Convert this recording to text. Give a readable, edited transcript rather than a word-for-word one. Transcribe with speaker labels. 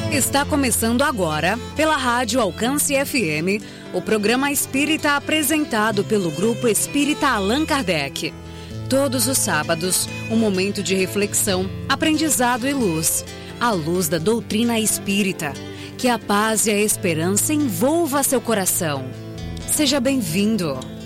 Speaker 1: Está começando agora, pela Rádio Alcance FM, o programa Espírita apresentado pelo Grupo Espírita Allan Kardec. Todos os sábados, um momento de reflexão, aprendizado e luz, à luz da doutrina espírita. Que a paz e a esperança envolva seu coração. Seja bem-vindo.